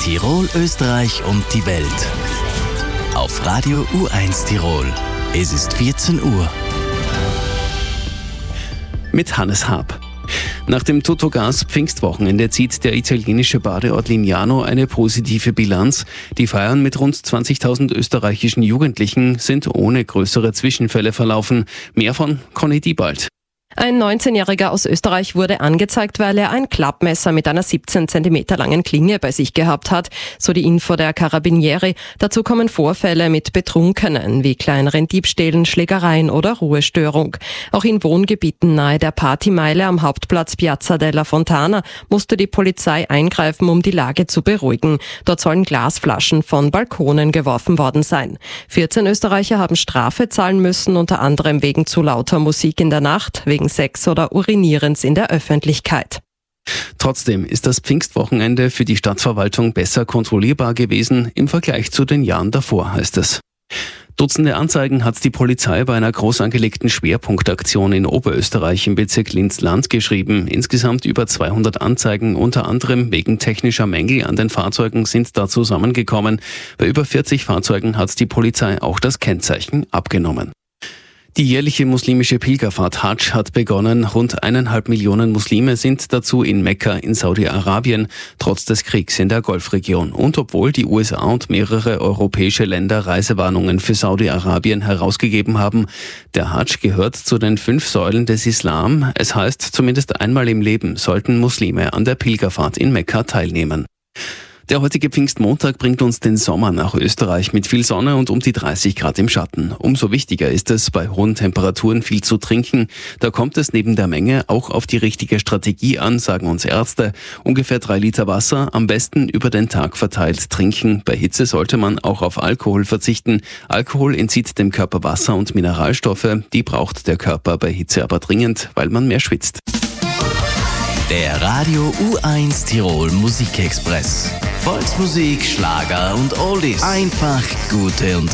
Tirol, Österreich und die Welt. Auf Radio U1 Tirol. Es ist 14 Uhr. Mit Hannes Haab. Nach dem Tuttogas-Pfingstwochenende zieht der italienische Badeort Lignano eine positive Bilanz. Die Feiern mit rund 20.000 österreichischen Jugendlichen sind ohne größere Zwischenfälle verlaufen. Mehr von Conny Diebald. Ein 19-Jähriger aus Österreich wurde angezeigt, weil er ein Klappmesser mit einer 17 cm langen Klinge bei sich gehabt hat, so die Info der Carabinieri. Dazu kommen Vorfälle mit Betrunkenen, wie kleineren Diebstählen, Schlägereien oder Ruhestörung. Auch in Wohngebieten nahe der Partymeile am Hauptplatz Piazza della Fontana musste die Polizei eingreifen, um die Lage zu beruhigen. Dort sollen Glasflaschen von Balkonen geworfen worden sein. 14 Österreicher haben Strafe zahlen müssen, unter anderem wegen zu lauter Musik in der Nacht, wegen Sex oder Urinierens in der Öffentlichkeit. Trotzdem ist das Pfingstwochenende für die Stadtverwaltung besser kontrollierbar gewesen im Vergleich zu den Jahren davor, heißt es. Dutzende Anzeigen hat die Polizei bei einer groß angelegten Schwerpunktaktion in Oberösterreich im Bezirk Linz-Land geschrieben. Insgesamt über 200 Anzeigen, unter anderem wegen technischer Mängel an den Fahrzeugen, sind da zusammengekommen. Bei über 40 Fahrzeugen hat die Polizei auch das Kennzeichen abgenommen. Die jährliche muslimische Pilgerfahrt Hadsch hat begonnen. Rund 1,5 Millionen Muslime sind dazu in Mekka in Saudi-Arabien, trotz des Kriegs in der Golfregion. Und obwohl die USA und mehrere europäische Länder Reisewarnungen für Saudi-Arabien herausgegeben haben, der Hadsch gehört zu den 5 Säulen des Islam. Es heißt, zumindest einmal im Leben sollten Muslime an der Pilgerfahrt in Mekka teilnehmen. Der heutige Pfingstmontag bringt uns den Sommer nach Österreich mit viel Sonne und um die 30 Grad im Schatten. Umso wichtiger ist es, bei hohen Temperaturen viel zu trinken. Da kommt es neben der Menge auch auf die richtige Strategie an, sagen uns Ärzte. Ungefähr 3 Liter Wasser, am besten über den Tag verteilt trinken. Bei Hitze sollte man auch auf Alkohol verzichten. Alkohol entzieht dem Körper Wasser und Mineralstoffe. Die braucht der Körper bei Hitze aber dringend, weil man mehr schwitzt. Der Radio U1 Tirol Musikexpress. Volksmusik, Schlager und Oldies. Einfach gute und